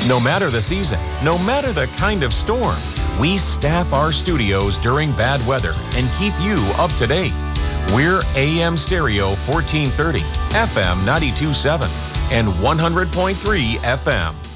No matter the season, no matter the kind of storm, we staff our studios during bad weather and keep you up to date. We're AM Stereo 1430, FM 92.7, and 100.3 FM.